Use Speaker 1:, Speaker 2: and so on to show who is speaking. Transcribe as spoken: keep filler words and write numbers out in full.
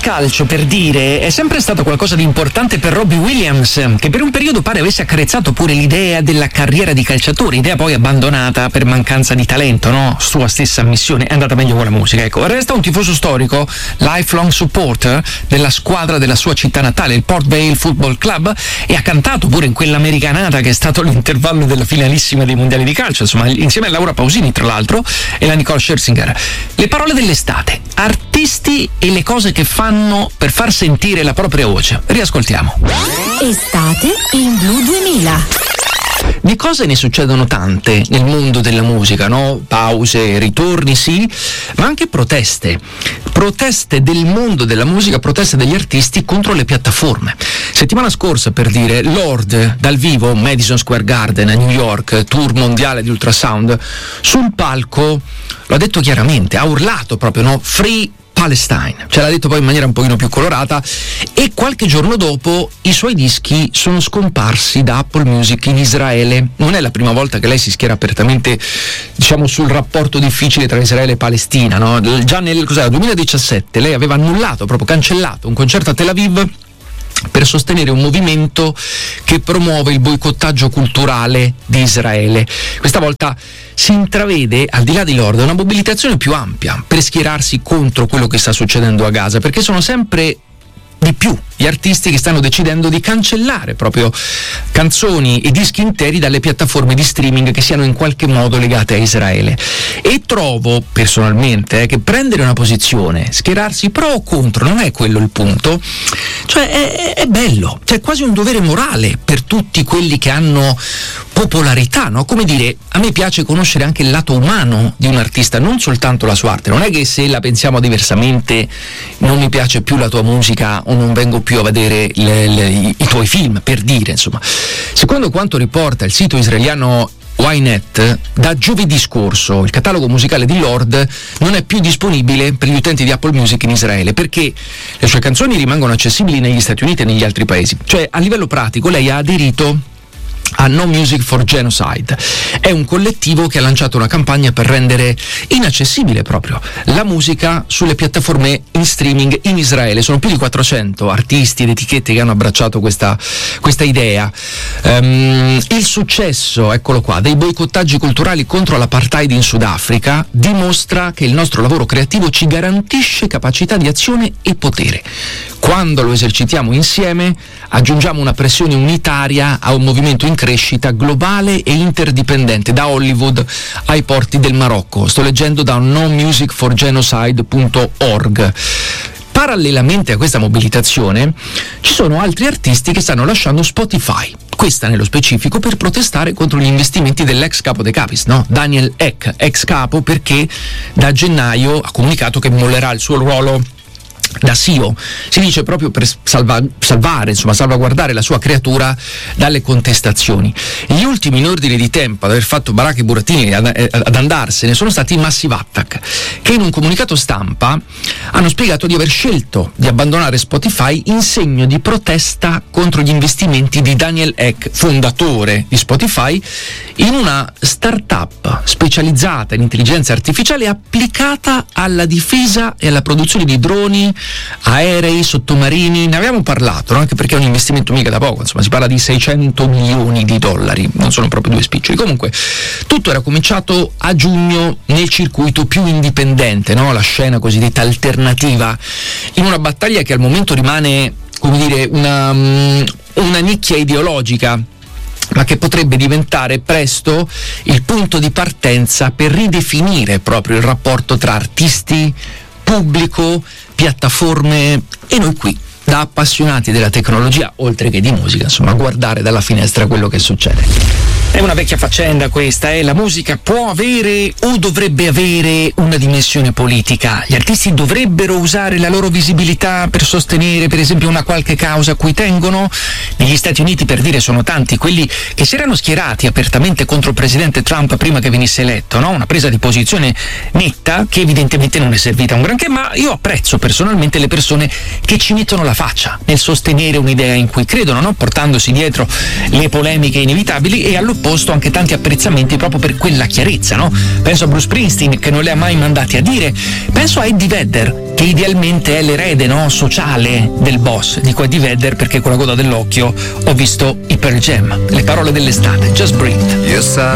Speaker 1: calcio, per dire, è sempre stato qualcosa di importante per Robbie Williams, che per un periodo pare avesse accarezzato pure l'idea della carriera di calciatore, idea poi abbandonata per mancanza di talento, no? Sua stessa ammissione, è andata meglio con la musica, ecco. Resta un tifoso storico, lifelong supporter della squadra della sua città natale, il Port Vale Football Club, e ha cantato pure in quell'americanata che è stato l'intervallo della finalissima dei mondiali di calcio, insomma, insieme a Laura Pausini tra l'altro e la Nicole Scherzinger. Le parole dell'estate, artisti e le cose che fanno per far sentire la propria voce. Riascoltiamo.
Speaker 2: Estate in Blu duemila.
Speaker 1: Di cose ne succedono tante nel mondo della musica, no? Pause, ritorni, sì, ma anche proteste. Proteste del mondo della musica, proteste degli artisti contro le piattaforme. Settimana scorsa, per dire, Lorde dal vivo, Madison Square Garden a New York, tour mondiale di Ultrasound, sul palco lo ha detto chiaramente, ha urlato proprio, no? Free Palestine, ce l'ha detto poi in maniera un pochino più colorata, e qualche giorno dopo i suoi dischi sono scomparsi da Apple Music in Israele. Non è la prima volta che lei si schiera apertamente, diciamo, sul rapporto difficile tra Israele e Palestina, no? Già nel cos'era, duemiladiciassette lei aveva annullato, proprio cancellato un concerto a Tel Aviv per sostenere un movimento che promuove il boicottaggio culturale di Israele. Questa volta si intravede, al di là di Lorde, una mobilitazione più ampia per schierarsi contro quello che sta succedendo a Gaza, perché sono sempre di più gli artisti che stanno decidendo di cancellare proprio canzoni e dischi interi dalle piattaforme di streaming che siano in qualche modo legate a Israele. E trovo personalmente eh, che prendere una posizione, schierarsi pro o contro, non è quello il punto, cioè è, è bello, c'è quasi un dovere morale per tutti quelli che hanno popolarità, no? Come dire, a me piace conoscere anche il lato umano di un artista, non soltanto la sua arte. Non è che se la pensiamo diversamente non mi piace più la tua musica o non vengo più a vedere le, le, i, i tuoi film, per dire, insomma. Secondo quanto riporta il sito israeliano Ynet, da giovedì scorso il catalogo musicale di Lorde non è più disponibile per gli utenti di Apple Music in Israele, perché le sue canzoni rimangono accessibili negli Stati Uniti e negli altri paesi. Cioè, a livello pratico, lei ha aderito a No Music for Genocide. È un collettivo che ha lanciato una campagna per rendere inaccessibile proprio la musica sulle piattaforme in streaming in Israele. Sono più di quattrocento artisti ed etichette che hanno abbracciato questa, questa idea. Um, il successo, eccolo qua, dei boicottaggi culturali contro l'apartheid in Sudafrica dimostra che il nostro lavoro creativo ci garantisce capacità di azione e potere. Quando lo esercitiamo insieme, aggiungiamo una pressione unitaria a un movimento in crescita globale e interdipendente, da Hollywood ai porti del Marocco. Sto leggendo da no music for genocide punto org. Parallelamente a questa mobilitazione ci sono altri artisti che stanno lasciando Spotify, questa nello specifico per protestare contro gli investimenti dell'ex capo dei capis, no? Daniel Ek, ex capo, perché da gennaio ha comunicato che mollerà il suo ruolo da C E O, si dice proprio per salva, salvare, insomma salvaguardare la sua creatura dalle contestazioni. Gli ultimi in ordine di tempo ad aver fatto baracche e burattini ad, ad andarsene sono stati i Massive Attack, che in un comunicato stampa hanno spiegato di aver scelto di abbandonare Spotify in segno di protesta contro gli investimenti di Daniel Ek, fondatore di Spotify, in una startup specializzata in intelligenza artificiale applicata alla difesa e alla produzione di droni, aerei, sottomarini. Ne avevamo parlato, no? Anche perché è un investimento mica da poco, insomma si parla di seicento milioni di dollari, non sono proprio due spiccioli. Comunque tutto era cominciato a giugno nel circuito più indipendente, no? La scena cosiddetta alternativa, in una battaglia che al momento rimane, come dire, una, una nicchia ideologica, ma che potrebbe diventare presto il punto di partenza per ridefinire proprio il rapporto tra artisti, pubblico, piattaforme e noi qui, da appassionati della tecnologia, oltre che di musica, insomma, a guardare dalla finestra quello che succede. È una vecchia faccenda questa, eh? La musica può avere o dovrebbe avere una dimensione politica. Gli artisti dovrebbero usare la loro visibilità per sostenere, per esempio, una qualche causa a cui tengono. Negli Stati Uniti, per dire, sono tanti quelli che si erano schierati apertamente contro il presidente Trump prima che venisse eletto, no? Una presa di posizione netta che evidentemente non è servita a un granché, ma io apprezzo personalmente le persone che ci mettono la faccia nel sostenere un'idea in cui credono, no? Portandosi dietro le polemiche inevitabili e all'opposto posto anche tanti apprezzamenti proprio per quella chiarezza, no? Penso a Bruce Springsteen, che non li ha mai mandati a dire, penso a Eddie Vedder, che idealmente è l'erede, no, sociale del boss. Dico Eddie Vedder perché con la coda dell'occhio ho visto i Pearl Jam, le parole dell'estate, Just Breathe.